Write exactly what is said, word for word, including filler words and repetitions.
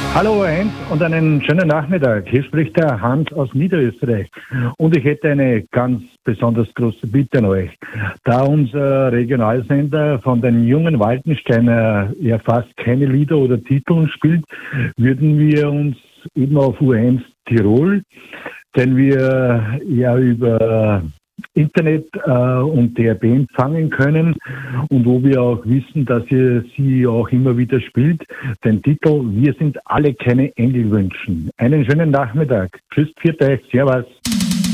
Hallo Heinz und einen schönen Nachmittag. Hier spricht der Hans aus Niederösterreich. Und ich hätte eine ganz besonders große Bitte an euch. Da unser Regionalsender von den jungen Waldensteiner ja fast keine Lieder oder Titel spielt, würden wir uns eben auf U eins Tirol, den wir ja über Internet äh, und D A B empfangen können und wo wir auch wissen, dass ihr sie auch immer wieder spielt, den Titel Wir sind alle keine Engel wünschen. Einen schönen Nachmittag. Tschüss, viert euch, servus.